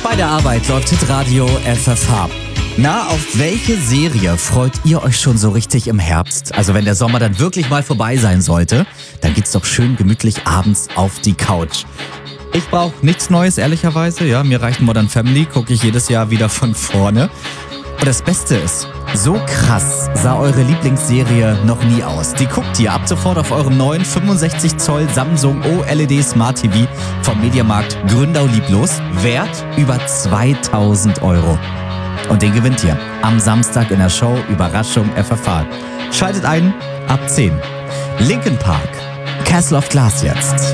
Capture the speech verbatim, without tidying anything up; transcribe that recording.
Bei der Arbeit läuft Hitradio F F H. Na, auf welche Serie freut ihr euch schon so richtig im Herbst? Also wenn der Sommer dann wirklich mal vorbei sein sollte, dann geht's doch schön gemütlich abends auf die Couch. Ich brauche nichts Neues, ehrlicherweise. Ja, mir reicht Modern Family, gucke ich jedes Jahr wieder von vorne. Und das Beste ist, so krass sah eure Lieblingsserie noch nie aus. Die guckt ihr ab sofort auf eurem neuen fünfundsechzig Zoll Samsung O L E D Smart T V vom Mediamarkt Gründau Lieblos. Wert über zweitausend Euro. Und den gewinnt ihr am Samstag in der Show Überraschung F F H. Schaltet ein ab zehn. Linkin Park, Castle of Glass jetzt.